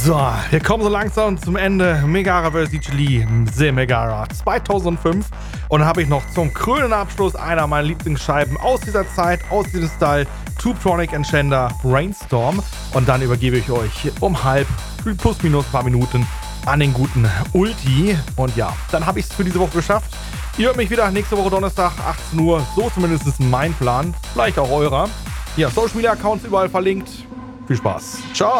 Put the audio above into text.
So, wir kommen so langsam zum Ende. Megara vs. Lee, The Megara 2005. Und dann habe ich noch zum krönenden Abschluss einer meiner Lieblingsscheiben aus dieser Zeit, aus diesem Style, Tubtronic Enchanter Brainstorm. Und dann übergebe ich euch um halb, plus minus ein paar Minuten, an den guten Ulti. Und ja, dann habe ich es für diese Woche geschafft. Ihr hört mich wieder nächste Woche Donnerstag, 18 Uhr. So zumindest ist mein Plan. Vielleicht auch eurer. Ja, Social Media Accounts überall verlinkt. Viel Spaß. Ciao.